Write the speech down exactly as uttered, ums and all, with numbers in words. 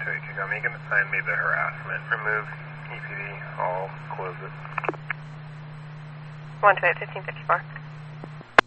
Pacific Kigami, going to sign me the harassment. Remove E P D, I'll close it. one two eight, fifteen fifty-four.